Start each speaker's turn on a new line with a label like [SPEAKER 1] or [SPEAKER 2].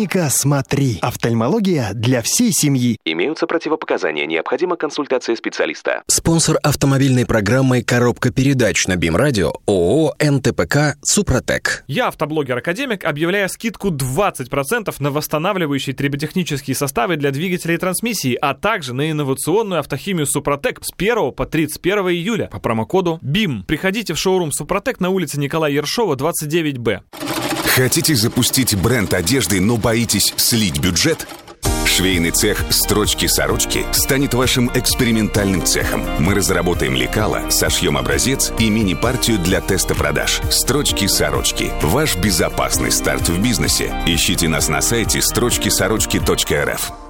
[SPEAKER 1] Клиника «Смотри». Офтальмология для всей семьи.
[SPEAKER 2] Имеются противопоказания. Необходима консультация специалиста.
[SPEAKER 3] Спонсор автомобильной программы «Коробка передач» на БИМ-радио ООО «НТПК Супротек».
[SPEAKER 4] Я, автоблогер-академик, объявляю скидку 20% на восстанавливающие триботехнические составы для двигателей и трансмиссии, а также на инновационную автохимию Супротек с 1 по 31 июля по промокоду БИМ. Приходите в шоурум Супротек на улице Николая Ершова, 29Б.
[SPEAKER 5] Хотите запустить бренд одежды, но боитесь слить бюджет? Швейный цех «Строчки-сорочки» станет вашим экспериментальным цехом. Мы разработаем лекало, сошьем образец и мини-партию для теста продаж. «Строчки-сорочки» – ваш безопасный старт в бизнесе. Ищите нас на сайте строчкисорочки.рф.